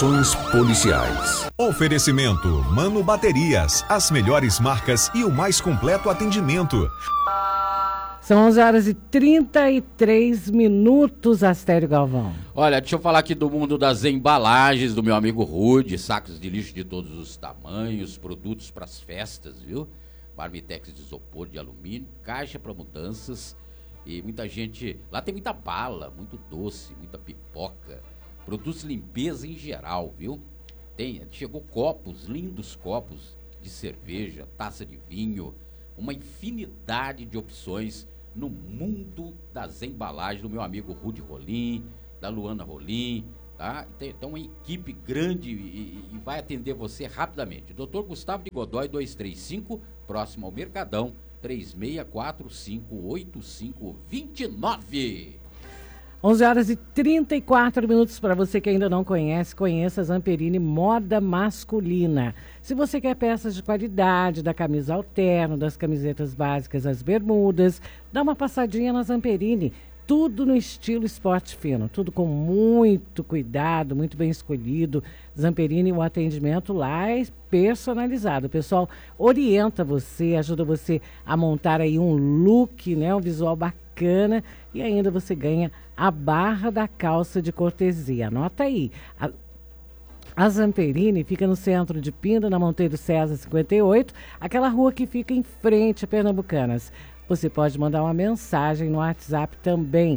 Policiais. Oferecimento Mano Baterias, as melhores marcas e o mais completo atendimento. São 11h33, Astério Galvão. Olha, deixa eu falar aqui do mundo das embalagens do meu amigo Rude, sacos de lixo de todos os tamanhos, produtos para as festas, viu? Marmitex de isopor, de alumínio, caixa para mudanças e muita gente... Lá tem muita bala, muito doce, muita pipoca, produtos de limpeza em geral, viu? Chegou copos, lindos copos de cerveja, taça de vinho, uma infinidade de opções no mundo das embalagens do meu amigo Rude Rolim, da Luana Rolim, tá? Tem uma equipe grande e vai atender você rapidamente. Dr. Gustavo de Godoy 235, próximo ao Mercadão, 36458529. 11h34 para você que ainda não conhece, conheça a Zamperini Moda Masculina. Se você quer peças de qualidade, da camisa alterno, das camisetas básicas, as bermudas, dá uma passadinha na Zamperini. Tudo no estilo esporte fino, tudo com muito cuidado, muito bem escolhido. Zamperini, o atendimento lá é personalizado. O pessoal orienta você, ajuda você a montar aí um look, né, um visual bacana, e ainda você ganha a barra da calça de cortesia. Anota aí. A Zamperini fica no centro de Pinda, na Monteiro César 58, aquela rua que fica em frente a Pernambucanas. Você pode mandar uma mensagem no WhatsApp também,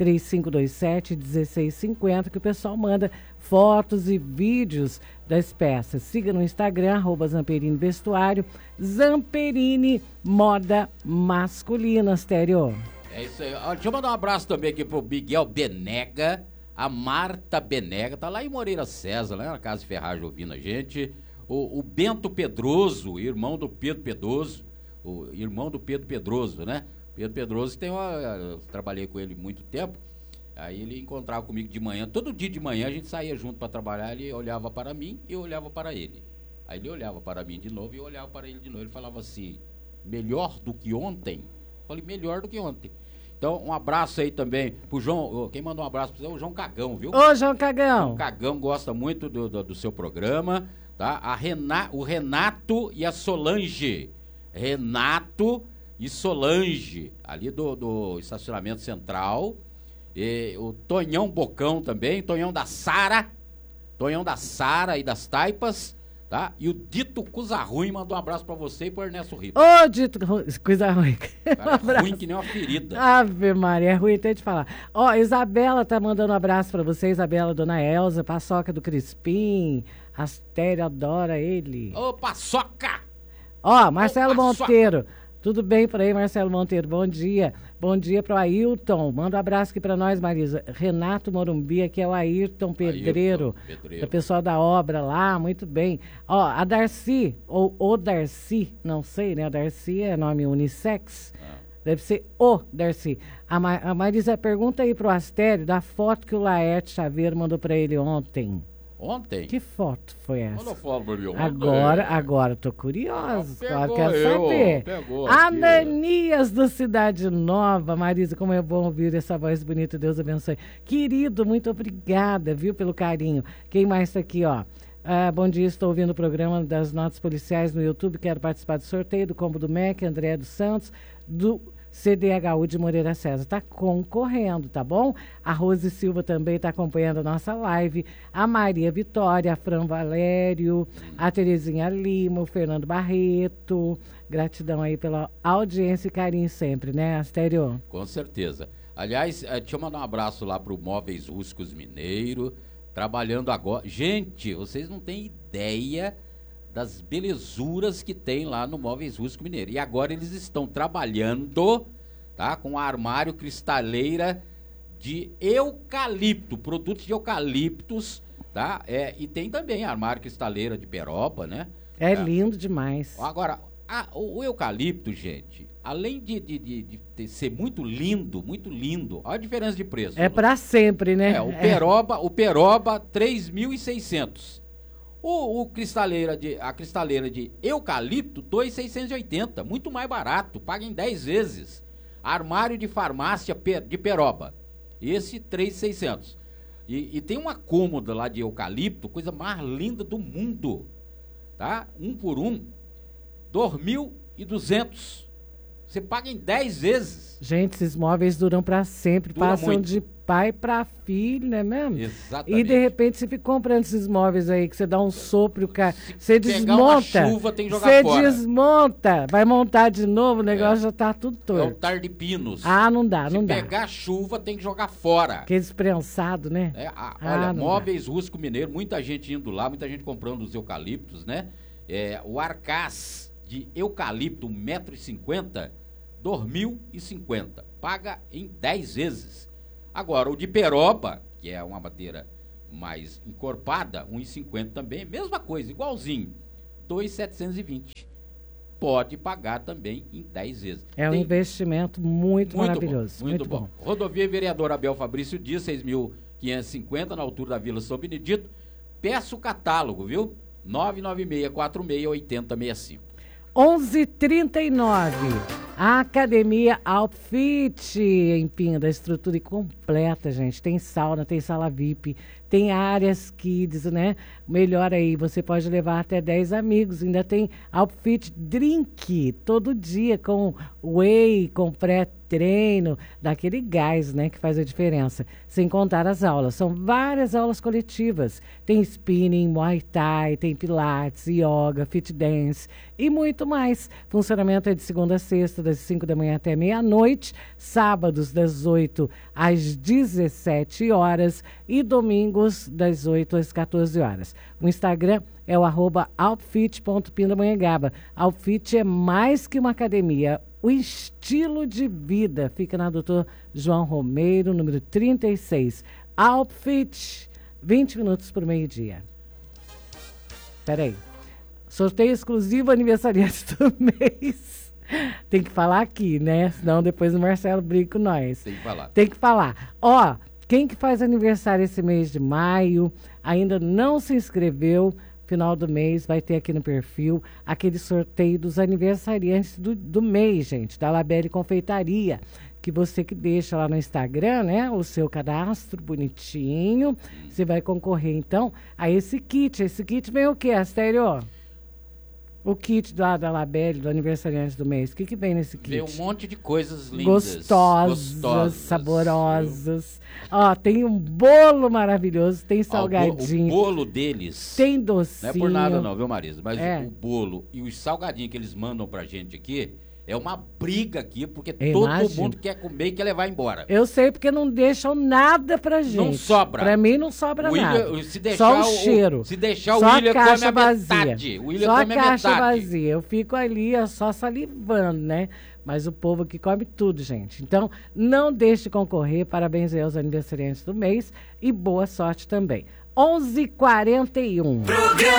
3527-1650, que o pessoal manda fotos e vídeos das peças. Siga no Instagram, @Zamperini Vestuário, Zamperini Moda Masculina, Astério. É isso aí. Deixa eu mandar um abraço também aqui pro Miguel Benega, a Marta Benega, tá lá em Moreira César, lá na Casa de Ferragem ouvindo a gente. O Bento Pedroso, irmão do Pedro Pedroso. O irmão do Pedro Pedroso, né? Pedro Pedroso eu trabalhei com ele muito tempo. Aí ele encontrava comigo de manhã. Todo dia de manhã a gente saía junto para trabalhar. Ele olhava para mim e eu olhava para ele. Aí ele olhava para mim de novo e eu olhava para ele de novo. Ele falava assim, melhor do que ontem? Eu falei, melhor do que ontem. Então, um abraço aí também pro João. Quem mandou um abraço pra você é o João Cagão, viu? Ô, João Cagão! O Cagão gosta muito do seu programa, tá? O Renato e a Solange. Renato e Solange, ali do estacionamento central. E o Tonhão Bocão também, Tonhão da Sara e das Taipas, tá? E o Dito Coisa Ruim mandou um abraço pra você e pro Ernesto Rito. Ô, Dito Coisa Ruim. Cara, ruim que nem uma ferida. Ave Maria, é ruim até de falar. Ó, Isabela tá mandando um abraço pra você, Isabela, Dona Elza, Paçoca do Crispim, Astério adora ele. Ô, Paçoca! Ó, Marcelo Monteiro, tudo bem por aí, Marcelo Monteiro? Bom dia. Bom dia para o Ailton. Manda um abraço aqui para nós, Marisa. Renato Morumbi, aqui é o Ayrton Pedreiro, do pessoal da obra lá, muito bem. Ó, a Darcy, ou o Darcy, não sei, né? A Darcy é nome unissex. Deve ser o Darcy. A Marisa pergunta aí pro Astério da foto que o Laerte Chaveiro mandou para ele ontem. Ontem? Que foto foi essa? Manda foto pra mim ontem. Agora tô curiosa. Quero saber. Ananias do Cidade Nova. Marisa, como é bom ouvir essa voz bonita. Deus abençoe. Querido, muito obrigada, viu, pelo carinho. Quem mais tá aqui, ó? Bom dia, estou ouvindo o programa das notas policiais no YouTube. Quero participar do sorteio do combo do MEC, André dos Santos, do CDHU de Moreira César. Está concorrendo, tá bom? A Rose Silva também está acompanhando a nossa live. A Maria Vitória, a Fran Valério, a Terezinha Lima, o Fernando Barreto. Gratidão aí pela audiência e carinho sempre, né, Astério? Com certeza. Aliás, deixa eu mandar um abraço lá pro Móveis Rústicos Mineiro, trabalhando agora. Gente, vocês não têm ideia das belezuras que tem lá no Móveis Rústicos Mineiro. E agora eles estão trabalhando, tá, com armário cristaleira de eucalipto, produtos de eucaliptos, tá? E tem também armário cristaleira de peroba, né? É lindo demais. Agora, o eucalipto, gente, além de ser muito lindo, olha a diferença de preço. É para sempre, né? O peroba 3.600. A cristaleira de eucalipto, 2.680, muito mais barato, paga em 10 vezes. Armário de farmácia de peroba, esse 3.600. E tem uma cômoda lá de eucalipto, coisa mais linda do mundo, tá? 1 por 1, 2.200. Você paga em 10 vezes. Gente, esses móveis duram para sempre, passam muito. De pai para filho, não é mesmo? Exatamente. E de repente você fica comprando esses móveis aí, que você dá um sopro, você desmonta. Uma chuva, tem que jogar fora. Você desmonta, vai montar de novo, o negócio já tá tudo torto. É o tar de pinos. Ah, não dá, não dá. Se pegar chuva, tem que jogar fora. Aqueles prensados, né? Olha, móveis rústico mineiro, muita gente indo lá, muita gente comprando os eucaliptos, né? O Arcaz de eucalipto, 1,50 m, 2.050. Paga em 10 vezes. Agora, o de peroba, que é uma madeira mais encorpada, 1,50 também, mesma coisa, igualzinho, 2.720. Pode pagar também em 10 vezes. É um investimento muito maravilhoso. Muito bom. Rodovia Vereador Abel Fabrício Dias, 6.550, na altura da Vila São Benedito. Peça o catálogo, viu? 996468065. 11h39. A Academia Outfit em Pinda, estrutura completa, gente. Tem sauna, tem sala VIP, tem áreas kids, né? Melhor aí, você pode levar até 10 amigos. Ainda tem Outfit Drink todo dia com whey, com pré-treino, daquele gás, né? Que faz a diferença. Sem contar as aulas. São várias aulas coletivas. Tem spinning, muay thai, tem pilates, yoga, fit dance e muito mais. Funcionamento é de segunda a sexta, das 5 da manhã até meia-noite, sábados das 8 às 17 horas e domingos das 8 às 14 horas. O Instagram é o @outfit.pindamonhangaba. Outfit é mais que uma academia, o estilo de vida. Fica na Dr. João Romeiro, número 36. Outfit, 20 minutos por meio-dia. Peraí. Sorteio exclusivo aniversariante do mês. Tem que falar aqui, né? Senão depois o Marcelo briga com nós. Tem que falar. Tem que falar. Ó, quem que faz aniversário esse mês de maio, ainda não se inscreveu, final do mês vai ter aqui no perfil aquele sorteio dos aniversariantes do mês, gente, da Labelle Confeitaria, que você que deixa lá no Instagram, né, o seu cadastro bonitinho, você vai concorrer, então, a esse kit. Esse kit vem o quê, Astério? O kit da Labelle, do aniversariante do mês. O que vem nesse kit? Vem um monte de coisas lindas. Gostosas, saborosas. Ó, tem um bolo maravilhoso, tem salgadinho. O bolo deles... Tem docinho. Não é por nada não, viu, Marisa? Mas o bolo e os salgadinhos que eles mandam pra gente aqui... É uma briga aqui, porque todo mundo quer comer e quer levar embora. Eu sei, porque não deixam nada pra gente. Não sobra. Pra mim não sobra nada. Se deixar só o cheiro. Se deixar só o William come a vazia. metade. O William só come a caixa metade. Vazia. Eu fico ali só salivando, né? Mas o povo aqui come tudo, gente. Então, não deixe de concorrer. Parabéns aí aos aniversariantes do mês. E boa sorte também. 11h41.